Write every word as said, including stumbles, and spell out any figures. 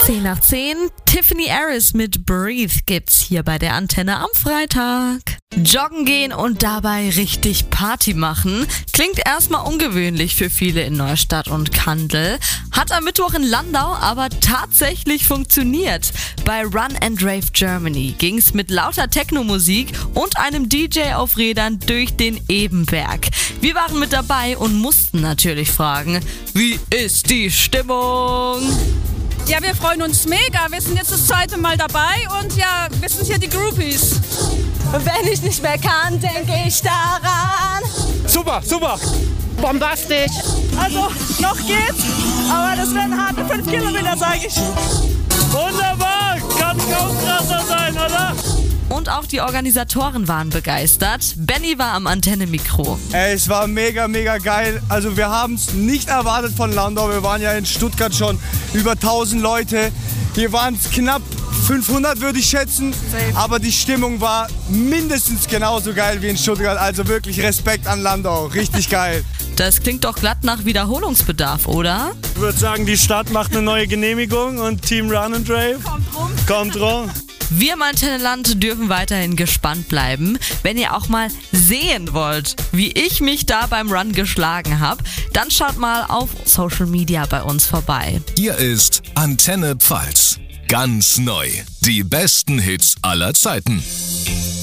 zehn nach zehn, Tiffany Harris mit Breathe gibt's hier bei der Antenne am Freitag. Joggen gehen und dabei richtig Party machen. Klingt erstmal ungewöhnlich für viele in Neustadt und Kandel. Hat am Mittwoch in Landau aber tatsächlich funktioniert. Bei Run and Rave Germany ging's mit lauter Techno-Musik und einem D J auf Rädern durch den Ebenberg. Wir waren mit dabei und mussten natürlich fragen, wie ist die Stimmung? Ja, wir freuen uns mega. Wir sind jetzt das zweite Mal dabei und ja, wir sind hier die Groupies. Wenn ich nicht mehr kann, denke ich daran. Super, super. Bombastisch. Also, noch geht's, aber das werden harte fünf Kilometer, sage ich. Wunderbar, kann kaum krasser sein, oder? Und auch die Organisatoren waren begeistert. Benny war am Antenne-Mikro. Ey, es war mega, mega geil. Also wir haben es nicht erwartet von Landau. Wir waren ja in Stuttgart schon über tausend Leute. Hier waren es knapp fünfhundert, würde ich schätzen. Aber die Stimmung war mindestens genauso geil wie in Stuttgart. Also wirklich Respekt an Landau. Richtig geil. Das klingt doch glatt nach Wiederholungsbedarf, oder? Ich würde sagen, die Stadt macht eine neue Genehmigung und Team Run and Rave Kommt rum. kommt rum. Wir im Antennenland dürfen weiterhin gespannt bleiben. Wenn ihr auch mal sehen wollt, wie ich mich da beim Run geschlagen habe, dann schaut mal auf Social Media bei uns vorbei. Hier ist Antenne Pfalz. Ganz neu. Die besten Hits aller Zeiten.